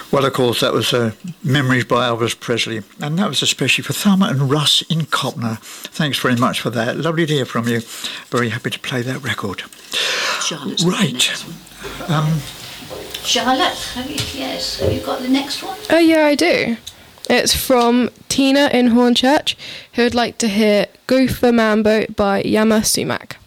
Well, of course, that was Memories by Elvis Presley, and that was especially for Thelma and Russ in Copner. Thanks very much for that. Lovely to hear from you. Very happy to play that record. Charlotte's right. Charlotte, have you got the next one? Oh, yeah, I do. It's from Tina in Hornchurch, who would like to hear Go for Mambo by Yama Sumac.